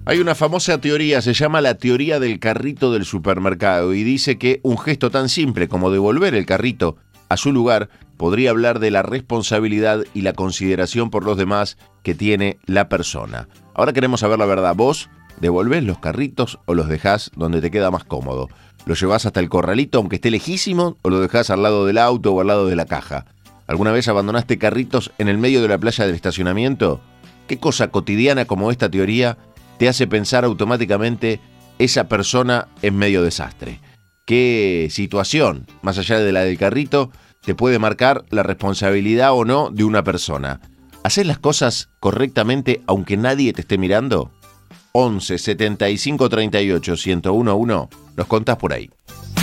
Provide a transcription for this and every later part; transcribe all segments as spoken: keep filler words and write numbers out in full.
Hay una famosa teoría, se llama la teoría del carrito del supermercado y dice que un gesto tan simple como devolver el carrito a su lugar podría hablar de la responsabilidad y la consideración por los demás que tiene la persona. Ahora queremos saber la verdad. ¿Vos devolvés los carritos o los dejás donde te queda más cómodo? ¿Lo llevás hasta el corralito aunque esté lejísimo o lo dejás al lado del auto o al lado de la caja? ¿Alguna vez abandonaste carritos en el medio de la playa del estacionamiento? ¿Qué cosa cotidiana como esta teoría te hace pensar automáticamente esa persona en medio desastre? ¿Qué situación, más allá de la del carrito, te puede marcar la responsabilidad o no de una persona? ¿Hacés las cosas correctamente aunque nadie te esté mirando? once setenta y cinco treinta y ocho ciento uno uno, nos contás por ahí.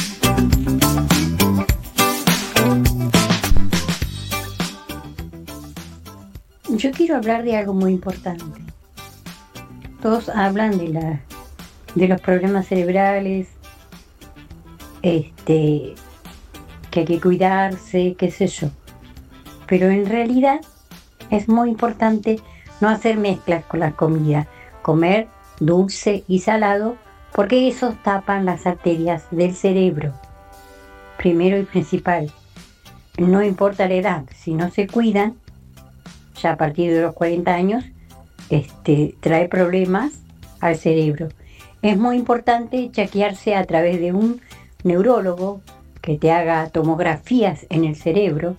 Yo quiero hablar de algo muy importante. Todos hablan de la, de los problemas cerebrales, este, que hay que cuidarse, qué sé yo. Pero en realidad es muy importante no hacer mezclas con la comida, comer dulce y salado, porque esos tapan las arterias del cerebro. Primero y principal, no importa la edad, si no se cuidan, ya a partir de los cuarenta años, este, trae problemas al cerebro. Es muy importante chequearse a través de un neurólogo que te haga tomografías en el cerebro.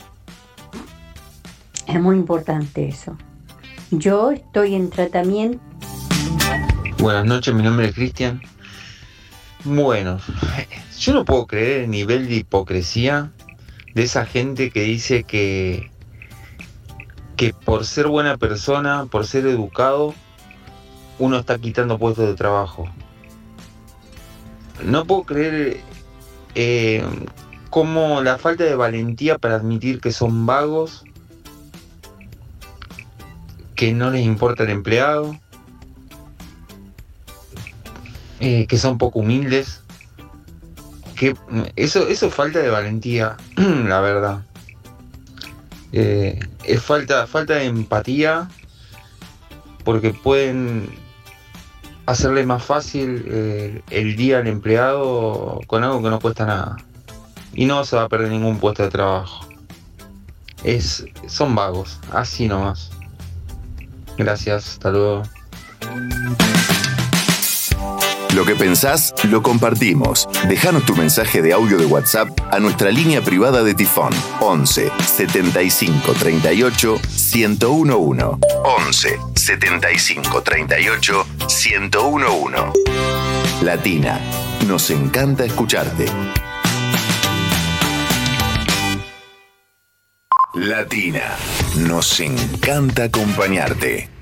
Es muy importante eso. Yo estoy en tratamiento. Buenas noches, mi nombre es Cristian. Bueno, yo no puedo creer el nivel de hipocresía de esa gente que dice que que por ser buena persona, por ser educado, uno está quitando puestos de trabajo. No puedo creer eh, cómo la falta de valentía para admitir que son vagos, que no les importa el empleado, eh, que son poco humildes, que eso, eso es falta de valentía, la verdad. Eh, es falta, falta de empatía, porque pueden hacerle más fácil eh, el día al empleado con algo que no cuesta nada y no se va a perder ningún puesto de trabajo. Es, son vagos, así nomás. Gracias, hasta luego. Lo que pensás, lo compartimos. Déjanos tu mensaje de audio de WhatsApp a nuestra línea privada de Tifón. once setenta y cinco treinta y ocho ciento uno. once setenta y cinco treinta y ocho ciento uno. Latina, nos encanta escucharte. Latina, nos encanta acompañarte.